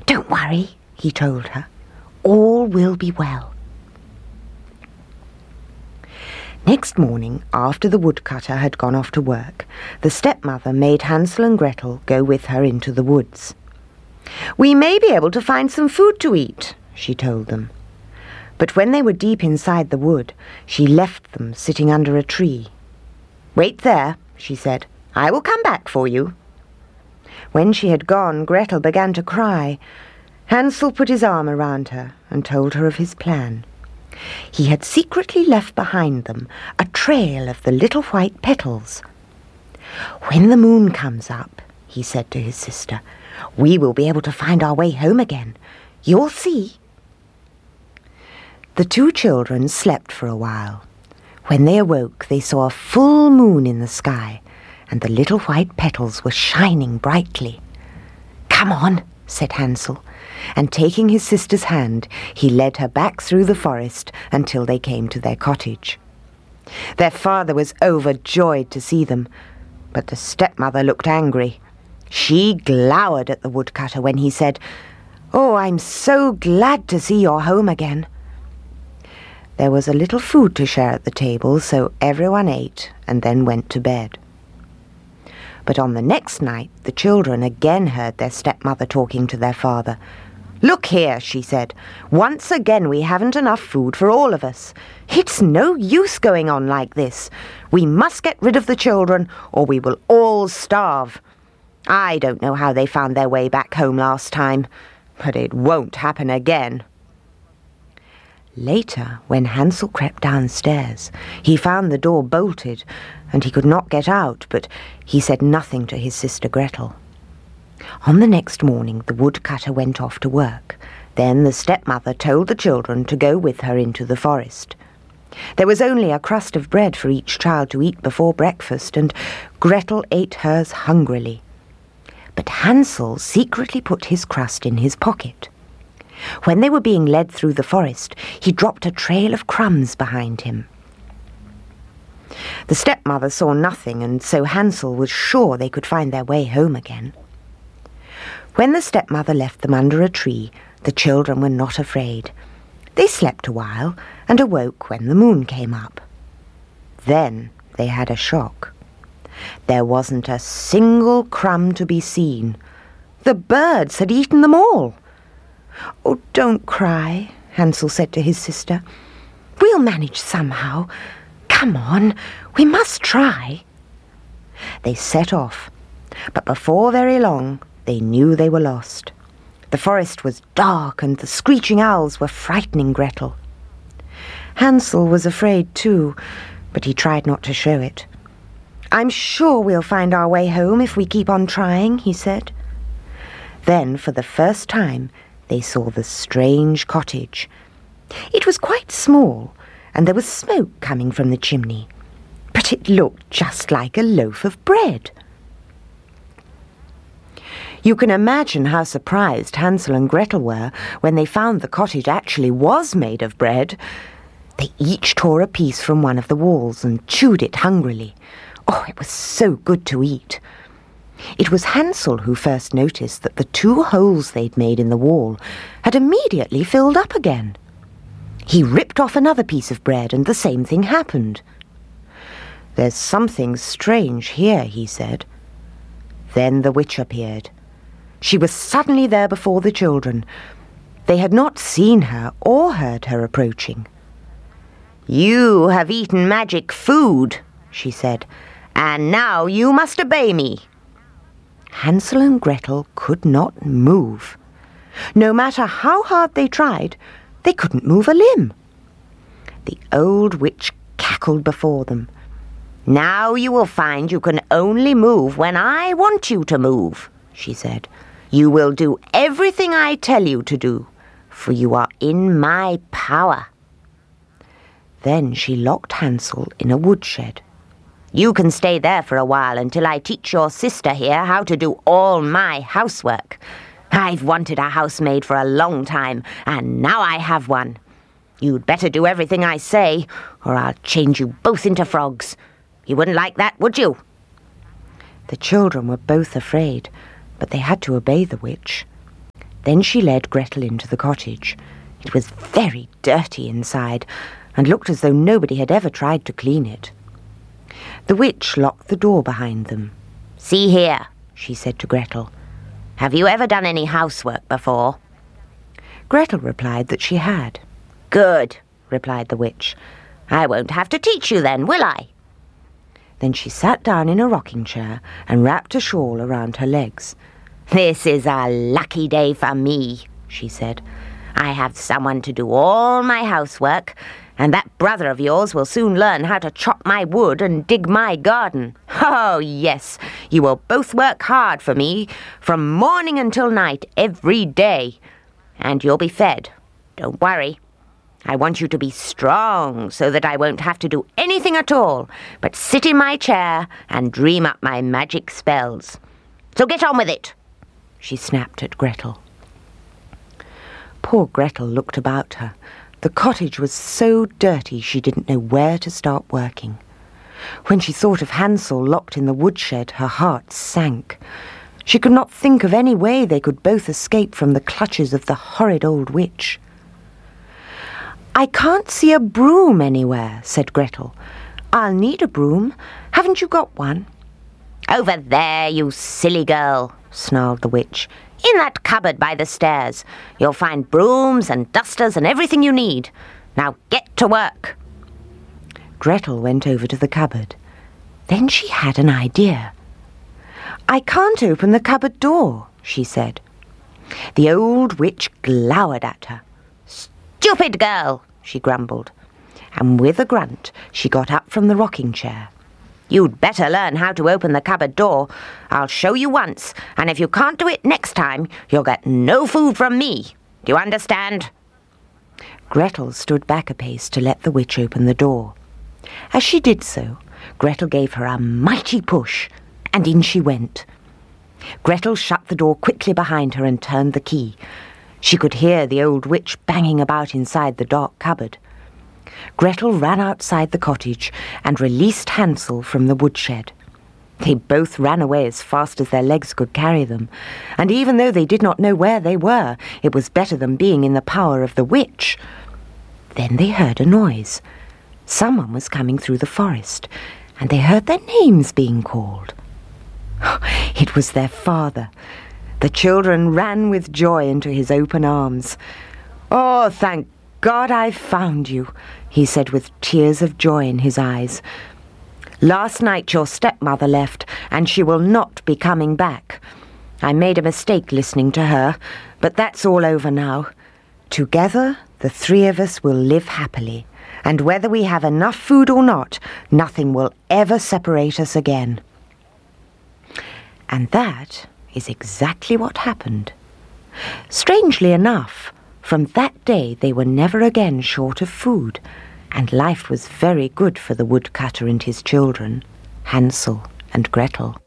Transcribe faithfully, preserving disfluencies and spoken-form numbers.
"Don't worry," he told her. "All will be well." Next morning, after the woodcutter had gone off to work, the stepmother made Hansel and Gretel go with her into the woods. "We may be able to find some food to eat," she told them. But when they were deep inside the wood, she left them sitting under a tree. "Wait there," she said. "I will come back for you." When she had gone, Gretel began to cry. Hansel put his arm around her and told her of his plan. He had secretly left behind them a trail of the little white petals. "When the moon comes up," he said to his sister, "we will be able to find our way home again. You'll see." The two children slept for a while. When they awoke, they saw a full moon in the sky, and the little white petals were shining brightly. "Come on," said Hansel, and taking his sister's hand, he led her back through the forest until they came to their cottage. Their father was overjoyed to see them, but the stepmother looked angry. She glowered at the woodcutter when he said, "Oh, I'm so glad to see you're home again." There was a little food to share at the table, so everyone ate and then went to bed. But on the next night, the children again heard their stepmother talking to their father. "Look here," she said, "once again we haven't enough food for all of us. It's no use going on like this. We must get rid of the children, or we will all starve. I don't know how they found their way back home last time, but it won't happen again." Later, when Hansel crept downstairs, he found the door bolted, and he could not get out, but he said nothing to his sister Gretel. On the next morning, the woodcutter went off to work. Then the stepmother told the children to go with her into the forest. There was only a crust of bread for each child to eat before breakfast, and Gretel ate hers hungrily. But Hansel secretly put his crust in his pocket. When they were being led through the forest, he dropped a trail of crumbs behind him. The stepmother saw nothing, and so Hansel was sure they could find their way home again. When the stepmother left them under a tree, the children were not afraid. They slept a while and awoke when the moon came up. Then they had a shock. There wasn't a single crumb to be seen. The birds had eaten them all. "Oh, don't cry," Hansel said to his sister. "We'll manage somehow. Come on, we must try." They set off, but before very long they knew they were lost. The forest was dark and the screeching owls were frightening Gretel. Hansel was afraid too, but he tried not to show it. "I'm sure we'll find our way home if we keep on trying," he said. Then, for the first time, they saw the strange cottage. It was quite small, and there was smoke coming from the chimney, but it looked just like a loaf of bread. You can imagine how surprised Hansel and Gretel were when they found the cottage actually was made of bread. They each tore a piece from one of the walls and chewed it hungrily. Oh, it was so good to eat. It was Hansel who first noticed that the two holes they'd made in the wall had immediately filled up again. He ripped off another piece of bread, and the same thing happened. "There's something strange here," he said. Then the witch appeared. She was suddenly there before the children. They had not seen her or heard her approaching. "You have eaten magic food," she said, "and now you must obey me." Hansel and Gretel could not move. No matter how hard they tried, they couldn't move a limb. The old witch cackled before them. "Now you will find you can only move when I want you to move," she said. "You will do everything I tell you to do, for you are in my power." Then she locked Hansel in a woodshed. "You can stay there for a while until I teach your sister here how to do all my housework. I've wanted a housemaid for a long time, and now I have one. You'd better do everything I say, or I'll change you both into frogs. You wouldn't like that, would you?" The children were both afraid, but they had to obey the witch. Then she led Gretel into the cottage. It was very dirty inside, and looked as though nobody had ever tried to clean it. The witch locked the door behind them. "See here," she said to Gretel. "Have you ever done any housework before?" Gretel replied that she had. "Good," replied the witch. "I won't have to teach you then, will I?" Then she sat down in a rocking chair and wrapped a shawl around her legs. "This is a lucky day for me," she said. "I have someone to do all my housework, and that brother of yours will soon learn how to chop my wood and dig my garden. Oh, yes, you will both work hard for me from morning until night every day, and you'll be fed. Don't worry. I want you to be strong so that I won't have to do anything at all but sit in my chair and dream up my magic spells. So get on with it," she snapped at Gretel. Poor Gretel looked about her. The cottage was so dirty she didn't know where to start working. When she thought of Hansel locked in the woodshed, her heart sank. She could not think of any way they could both escape from the clutches of the horrid old witch. "I can't see a broom anywhere," said Gretel. "I'll need a broom. Haven't you got one?" "Over there, you silly girl," snarled the witch. "In that cupboard by the stairs. You'll find brooms and dusters and everything you need. Now get to work." Gretel went over to the cupboard. Then she had an idea. "I can't open the cupboard door," she said. The old witch glowered at her. "Stupid girl," she grumbled, and with a grunt she got up from the rocking chair. "You'd better learn how to open the cupboard door. I'll show you once, and if you can't do it next time, you'll get no food from me. Do you understand?" Gretel stood back a pace to let the witch open the door. As she did so, Gretel gave her a mighty push, and in she went. Gretel shut the door quickly behind her and turned the key. She could hear the old witch banging about inside the dark cupboard. Gretel ran outside the cottage and released Hansel from the woodshed. They both ran away as fast as their legs could carry them, and even though they did not know where they were, it was better than being in the power of the witch. Then they heard a noise. Someone was coming through the forest, and they heard their names being called. It was their father. The children ran with joy into his open arms. "Oh, thank God I've found you," he said with tears of joy in his eyes. "Last night your stepmother left, and she will not be coming back. I made a mistake listening to her, but that's all over now. Together, the three of us will live happily, and whether we have enough food or not, nothing will ever separate us again." And that is exactly what happened. Strangely enough, from that day they were never again short of food, and life was very good for the woodcutter and his children, Hansel and Gretel.